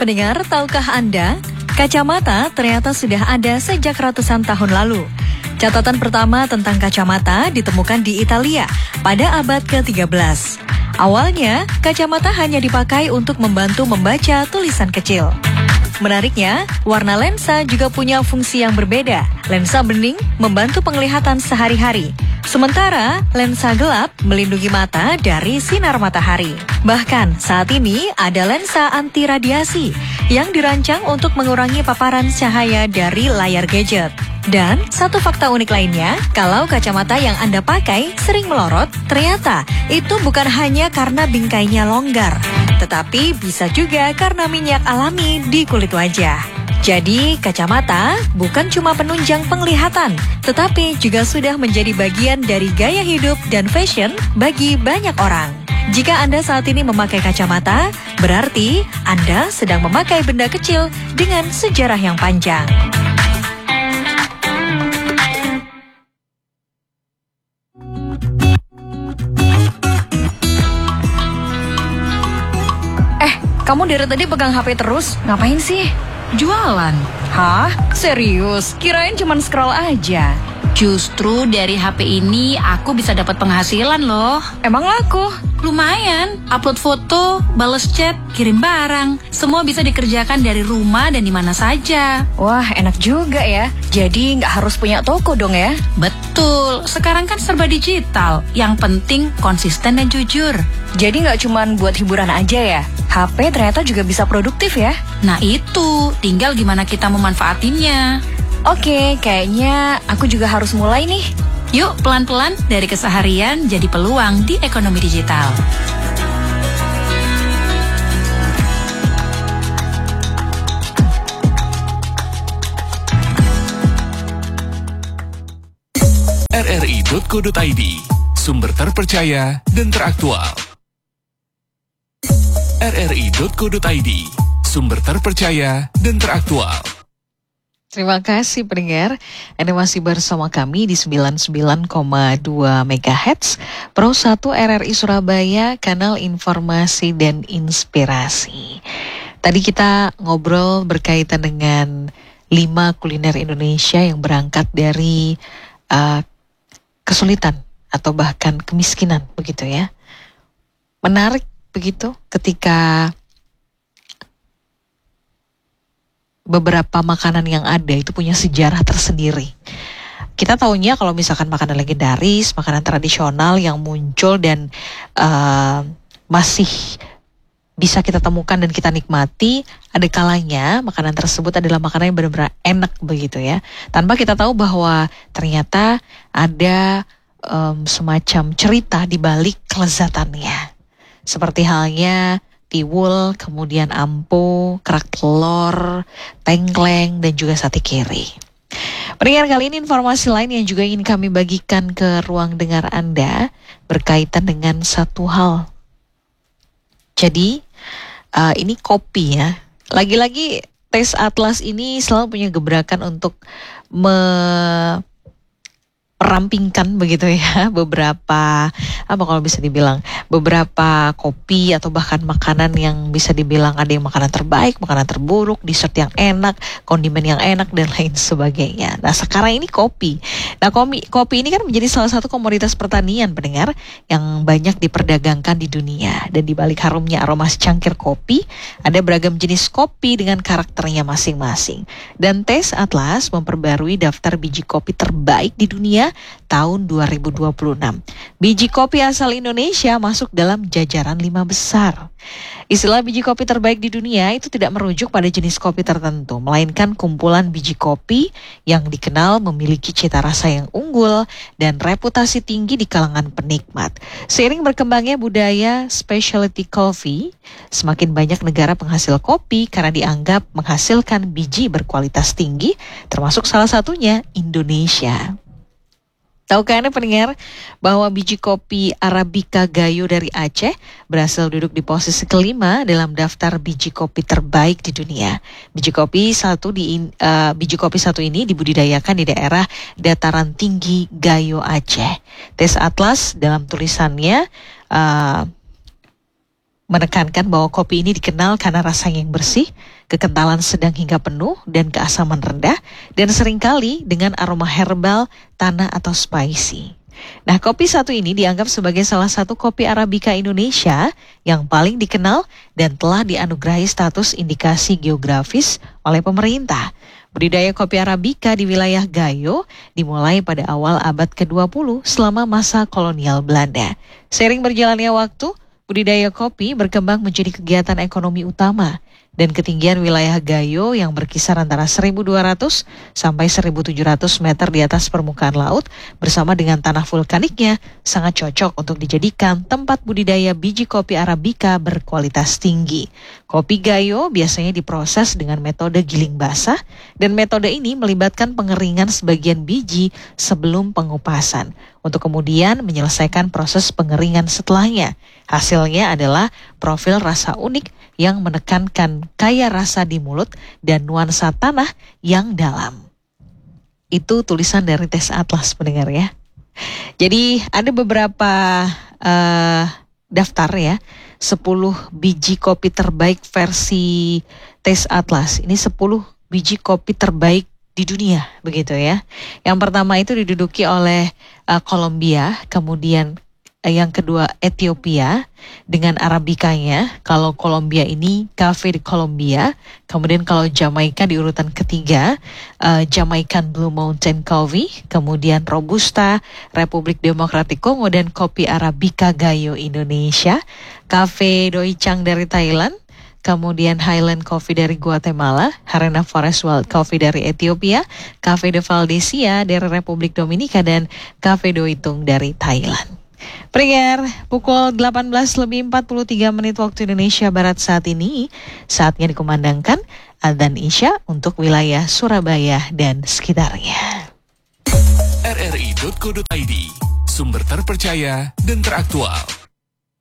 pendengar, tahukah Anda, kacamata ternyata sudah ada sejak ratusan tahun lalu. Catatan pertama tentang kacamata ditemukan di Italia pada abad ke-13. Awalnya, kacamata hanya dipakai untuk membantu membaca tulisan kecil. Menariknya, warna lensa juga punya fungsi yang berbeda. Lensa bening membantu penglihatan sehari-hari, sementara lensa gelap melindungi mata dari sinar matahari. Bahkan saat ini ada lensa anti radiasi yang dirancang untuk mengurangi paparan cahaya dari layar gadget. Dan satu fakta unik lainnya, kalau kacamata yang Anda pakai sering melorot, ternyata itu bukan hanya karena bingkainya longgar, tetapi bisa juga karena minyak alami di kulit wajah. Jadi, kacamata bukan cuma penunjang penglihatan, tetapi juga sudah menjadi bagian dari gaya hidup dan fashion bagi banyak orang. Jika Anda saat ini memakai kacamata, berarti Anda sedang memakai benda kecil dengan sejarah yang panjang. Kamu dari tadi pegang HP terus, ngapain sih? Jualan. Hah? Serius? Kirain cuma scroll aja. Justru dari HP ini aku bisa dapat penghasilan loh. Emang laku? Lumayan, upload foto, bales chat, kirim barang. Semua bisa dikerjakan dari rumah dan di mana saja. Wah, enak juga ya. Jadi nggak harus punya toko dong ya? Betul, sekarang kan serba digital. Yang penting konsisten dan jujur. Jadi nggak cuma buat hiburan aja ya? HP ternyata juga bisa produktif ya? Nah itu, tinggal gimana kita memanfaatinnya. Oke, kayaknya aku juga harus mulai nih. Yuk pelan-pelan dari keseharian jadi peluang di ekonomi digital. rri.co.id, sumber terpercaya dan teraktual. rri.co.id, sumber terpercaya dan teraktual. Terima kasih pendengar, Anda masih bersama kami di 99,2 MHz, Pro 1 RRI Surabaya, kanal informasi dan inspirasi. Tadi kita ngobrol berkaitan dengan 5 kuliner Indonesia yang berangkat dari kesulitan atau bahkan kemiskinan, begitu ya. Menarik begitu ketika beberapa makanan yang ada itu punya sejarah tersendiri. Kita taunya kalau misalkan makanan legendaris, makanan tradisional yang muncul dan masih bisa kita temukan dan kita nikmati, ada kalanya makanan tersebut adalah makanan yang benar-benar enak begitu ya. Tanpa kita tahu bahwa ternyata ada semacam cerita di balik kelezatannya. Seperti halnya tiwul, kemudian ampo, kerak telur, tengkleng, dan juga sate kiri. Pendengar, kali ini informasi lain yang juga ingin kami bagikan ke ruang dengar Anda berkaitan dengan satu hal. Jadi, ini kopi ya. Lagi-lagi Tes Atlas ini selalu punya gebrakan untuk merampingkan begitu ya beberapa kalau bisa dibilang beberapa kopi atau bahkan makanan yang bisa dibilang ada yang makanan terbaik, makanan terburuk, dessert yang enak, kondimen yang enak dan lain sebagainya. Nah sekarang ini kopi. Nah kopi ini kan menjadi salah satu komoditas pertanian pendengar yang banyak diperdagangkan di dunia, dan di balik harumnya aroma secangkir kopi ada beragam jenis kopi dengan karakternya masing-masing. Dan Tes Atlas memperbarui daftar biji kopi terbaik di dunia tahun 2026. Biji kopi asal Indonesia masuk dalam jajaran 5 besar. Istilah biji kopi terbaik di dunia itu tidak merujuk pada jenis kopi tertentu, melainkan kumpulan biji kopi yang dikenal memiliki cita rasa yang unggul dan reputasi tinggi di kalangan penikmat. Seiring berkembangnya budaya specialty coffee, semakin banyak negara penghasil kopi karena dianggap menghasilkan biji berkualitas tinggi, termasuk salah satunya Indonesia. Tahukah Anda pendengar bahwa biji kopi Arabica Gayo dari Aceh berhasil duduk di posisi kelima dalam daftar biji kopi terbaik di dunia. Biji kopi satu ini dibudidayakan di daerah dataran tinggi Gayo Aceh. Tes Atlas dalam tulisannya menekankan bahwa kopi ini dikenal karena rasanya yang bersih, kekentalan sedang hingga penuh, dan keasaman rendah, dan seringkali dengan aroma herbal, tanah, atau spicy. Nah, kopi satu ini dianggap sebagai salah satu kopi Arabica Indonesia yang paling dikenal dan telah dianugerahi status indikasi geografis oleh pemerintah. Budidaya kopi Arabica di wilayah Gayo dimulai pada awal abad ke-20 selama masa kolonial Belanda. Seiring berjalannya waktu, budidaya kopi berkembang menjadi kegiatan ekonomi utama dan ketinggian wilayah Gayo yang berkisar antara 1.200 sampai 1.700 meter di atas permukaan laut bersama dengan tanah vulkaniknya sangat cocok untuk dijadikan tempat budidaya biji kopi Arabica berkualitas tinggi. Kopi Gayo biasanya diproses dengan metode giling basah dan metode ini melibatkan pengeringan sebagian biji sebelum pengupasan untuk kemudian menyelesaikan proses pengeringan setelahnya. Hasilnya adalah profil rasa unik yang menekankan kaya rasa di mulut dan nuansa tanah yang dalam. Itu tulisan dari Tes Atlas, pendengar ya. Jadi ada beberapa daftar ya, 10 biji kopi terbaik versi Tes Atlas. Ini 10 biji kopi terbaik di dunia, begitu ya. Yang pertama itu diduduki oleh Kolombia, kemudian yang kedua Ethiopia dengan Arabicanya. Kalau Kolombia ini Cafe de Colombia, kemudian kalau Jamaika di urutan ketiga Jamaican Blue Mountain Coffee, kemudian Robusta Republik Demokratik Kongo dan kopi Arabica Gayo Indonesia, Cafe Doi Chang dari Thailand, kemudian Highland Coffee dari Guatemala, Harena Forest Wild Coffee dari Ethiopia, Cafe de Valdesia dari Republik Dominika, dan Cafe Doitung dari Thailand. Pendengar, pukul 18:43 waktu Indonesia Barat saat ini, saatnya dikumandangkan adzan Isya untuk wilayah Surabaya dan sekitarnya. rri.co.id, sumber terpercaya dan teraktual.